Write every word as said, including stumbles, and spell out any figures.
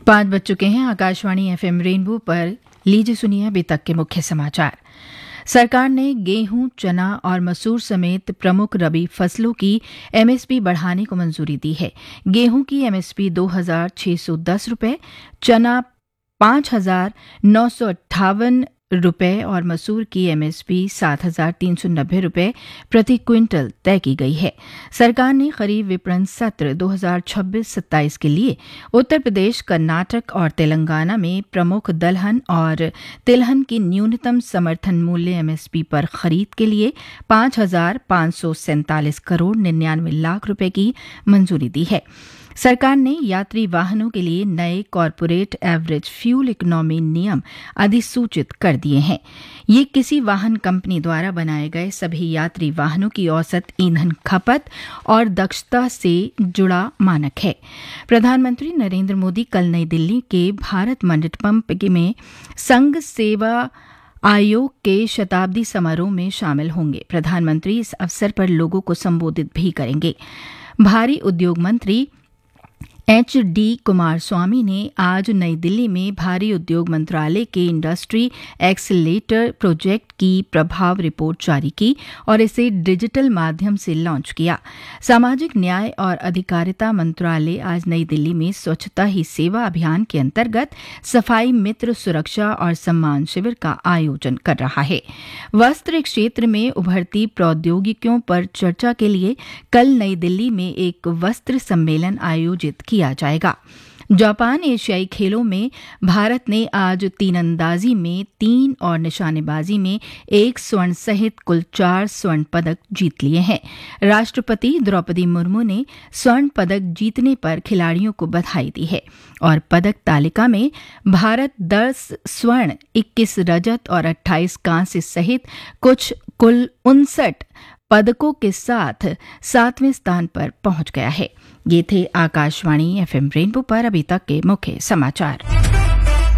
पाँच बज चुके हैं। आकाशवाणी एफएम रेनबो पर लीजिए सुनिए अभी तक के मुख्य समाचार। सरकार ने गेहूं, चना और मसूर समेत प्रमुख रबी फसलों की एमएसपी बढ़ाने को मंजूरी दी है। गेहूं की एमएसपी दो हजार छह सौ दस रुपये, चना पांच हजार नौ सौ अट्ठावन रुपये और मसूर की एमएसपी सात हजार तीन सौ नब्बे रुपये प्रति क्विंटल तय की गई है। सरकार ने खरीफ विपणन सत्र दो हजार छब्बीस सत्ताईस के लिए उत्तर प्रदेश, कर्नाटक और तेलंगाना में प्रमुख दलहन और तिलहन की न्यूनतम समर्थन मूल्य एमएसपी पर खरीद के लिए पांच हजार पांच सौ सैंतालीस करोड़ निन्यानवे लाख रुपये की मंजूरी दी है। सरकार ने यात्री वाहनों के लिए नए कॉरपोरेट एवरेज फ्यूल इकोनॉमी नियम अधिसूचित कर दिए हैं। ये किसी वाहन कंपनी द्वारा बनाए गए सभी यात्री वाहनों की औसत ईंधन खपत और दक्षता से जुड़ा मानक है। प्रधानमंत्री नरेंद्र मोदी कल नई दिल्ली के भारत मंडपम में संघ सेवा आयोग के शताब्दी समारोह में शामिल होंगे। प्रधानमंत्री इस अवसर पर लोगों को संबोधित भी करेंगे। भारी उद्योग मंत्री एच डी कुमारस्वामी ने आज नई दिल्ली में भारी उद्योग मंत्रालय के इंडस्ट्री एक्सीलेटर प्रोजेक्ट की प्रभाव रिपोर्ट जारी की और इसे डिजिटल माध्यम से लॉन्च किया। सामाजिक न्याय और अधिकारिता मंत्रालय आज नई दिल्ली में स्वच्छता ही सेवा अभियान के अंतर्गत सफाई मित्र सुरक्षा और सम्मान शिविर का आयोजन कर रहा है। वस्त्र क्षेत्र में उभरती प्रौद्योगिकियों पर चर्चा के लिए कल नई दिल्ली में एक वस्त्र सम्मेलन आयोजित किया किया जाएगा। जापान एशियाई खेलों में भारत ने आज तीरंदाजी में तीन और निशानेबाजी में एक स्वर्ण सहित कुल चार स्वर्ण पदक जीत लिए हैं। राष्ट्रपति द्रौपदी मुर्मू ने स्वर्ण पदक जीतने पर खिलाड़ियों को बधाई दी है और पदक तालिका में भारत दस स्वर्ण, इक्कीस रजत और अट्ठाईस कांस्य सहित कुछ कुल उनसठ पदकों के साथ सातवें स्थान पर पहुंच गया है। ये थे आकाशवाणी एफएम रेनबो पर अभी तक के मुख्य समाचार।